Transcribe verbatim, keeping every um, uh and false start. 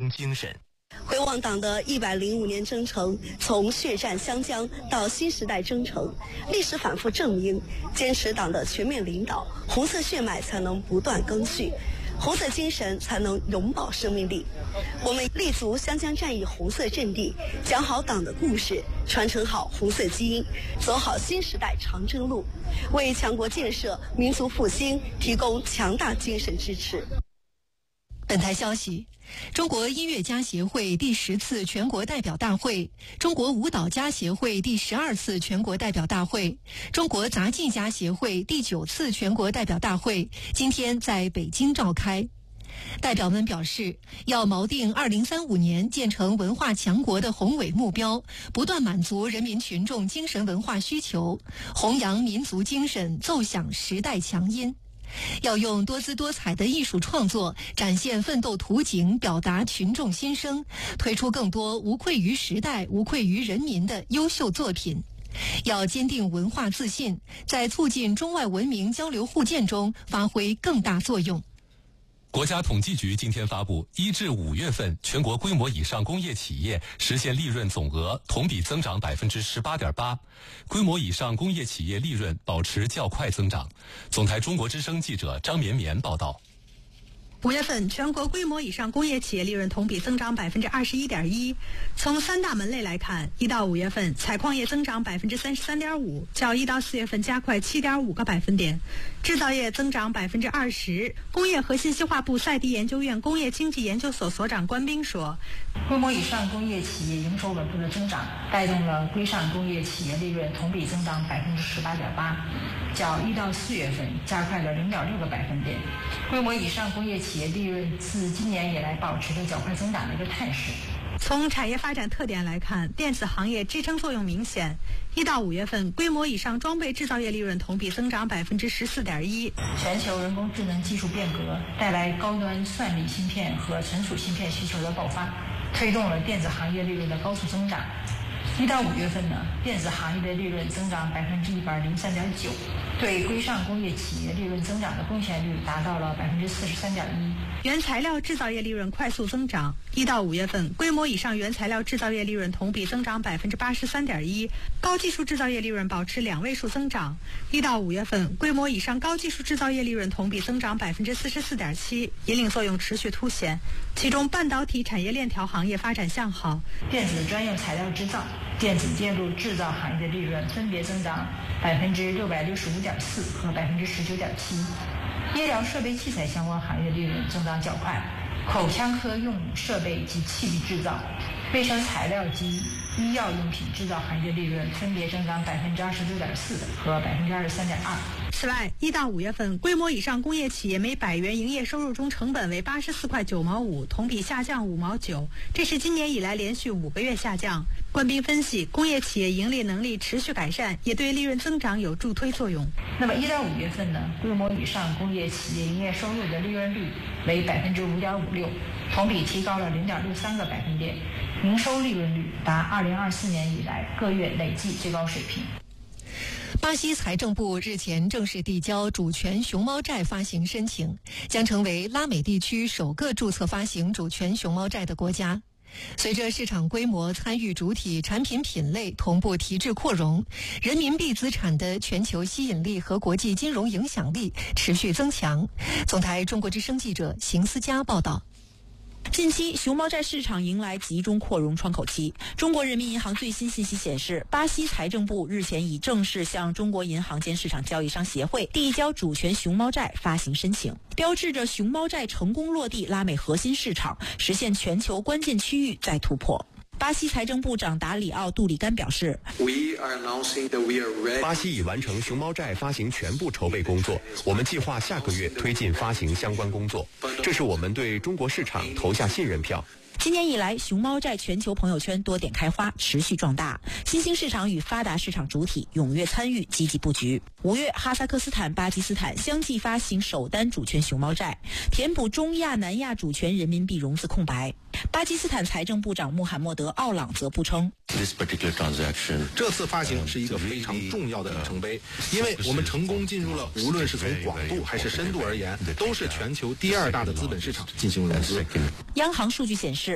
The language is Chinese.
争精神。 回望党的一百零五年征程，从血战湘江到新时代征程，历史反复证明，坚持党的全面领导，红色血脉才能不断更续，红色精神才能永葆生命力。我们立足湘江战役红色阵地，讲好党的故事，传承好红色基因，走好新时代长征路，为强国建设、民族复兴提供强大精神支持。 本台消息，中国音乐家协会第十次全国代表大会、中国舞蹈家协会第十二次全国代表大会、中国杂技家协会第九次全国代表大会今天在北京召开。代表们表示，要锚定二零三五年建成文化强国的宏伟目标，不断满足人民群众精神文化需求，弘扬民族精神，奏响时代强音。要用多姿多彩的艺术创作展现奋斗图景，表达群众心声，推出更多无愧于时代、无愧于人民的优秀作品。要坚定文化自信，在促进中外文明交流互鉴中发挥更大作用。 国家统计局今天发布，一至五月份全国规模以上工业企业实现利润总额同比增长百分之十八点八，规模以上工业企业利润保持较快增长。总台中国之声记者张绵绵报道。 五月份全国规模以上工业企业利润同比增长百分之二十一点一。从三大门类来看，一到五月份采矿业增长百分之三十三点五，较一到四月份加快七点五个百分点；制造业增长百分之二十。工业和信息化部赛迪研究院工业经济研究所所长关斌说， 规模以上工业企业营收稳步的增长，带动了规上工业企业利润同比增长百分之十八点八，较一到四月份加快了零点六个百分点。规模以上工业企业利润自今年以来保持着较快增长的一个态势。 从产业发展特点来看，电子行业支撑作用明显。一到五月份，规模以上装备制造业利润同比增长百分之十四点一。 全球人工智能技术变革带来高端算力芯片和存储芯片需求的爆发，推动了电子行业利润的高速增长。一到五月份呢，电子行业的利润增长百分之一百零三点九，对规上工业企业利润增长的贡献率达到了百分之四十三点一。 原材料制造业利润快速增长，一到五月份，规模以上原材料制造业利润同比增长百分之八十三点一，高技术制造业利润保持两位数增长。一到五月份，规模以上高技术制造业利润同比增长百分之四十四点七，引领作用持续凸显。其中，半导体产业链条行业发展向好， 电子专用材料制造、电子电路制造行业的利润分别增长百分之六百六十五点四和百分之十九点七。医疗设备器材相关行业利润增长较快，口腔科用设备及器具制造、卫生材料及医药用品制造行业利润分别增长百分之二十六点四和百分之二十三点二。 此外，一到五月份，规模以上工业企业每百元营业收入中成本为八十四块九毛五，同比下降五毛九，这是今年以来连续五个月下降。关斌分析，工业企业盈利能力持续改善，也对利润增长有助推作用。 那么一到五月份呢，规模以上工业企业营业收入的利润率为百分之五点五六，同比提高了零点六三个百分点，营收利润率达二零二四年以来各月累计最高水平。 巴西财政部日前正式递交主权熊猫债发行申请，将成为拉美地区首个注册发行主权熊猫债的国家。随着市场规模、参与主体、产品品类同步提质扩容，人民币资产的全球吸引力和国际金融影响力持续增强。总台中国之声记者邢思佳报道。 近期，熊猫债市场迎来集中扩容窗口期。中国人民银行最新信息显示，巴西财政部日前已正式向中国银行间市场交易商协会递交主权熊猫债发行申请，标志着熊猫债成功落地拉美核心市场，实现全球关键区域再突破。巴西财政部长达里奥·杜里甘表示， 巴西已完成熊猫债发行全部筹备工作，我们计划下个月推进发行相关工作，这是我们对中国市场投下信任票。 今年以来，熊猫债全球朋友圈多点开花，持续壮大，新兴市场与发达市场主体踊跃参与，积极布局。五月，哈萨克斯坦、巴基斯坦相继发行首单主权熊猫债，填补中亚、南亚主权人民币融资空白。巴基斯坦财政部长穆罕默德·奥朗则不称， 这次发行是一个非常重要的里程碑，因为我们成功进入了无论是从广度还是深度而言，都是全球第二大的资本市场进行融资。 央行数据显示，